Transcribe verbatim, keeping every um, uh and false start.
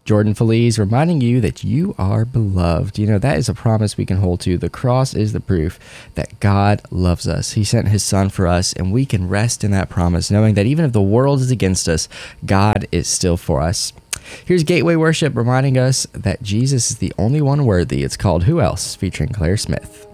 Jordan Feliz reminding you that you are beloved. You know, that is a promise we can hold to. The cross is the proof that God loves us. He sent his son for us, and we can rest in that promise, knowing that even if the world is against us, God is still for us. Here's Gateway Worship reminding us that Jesus is the only one worthy. It's called Who Else, featuring Claire Smith.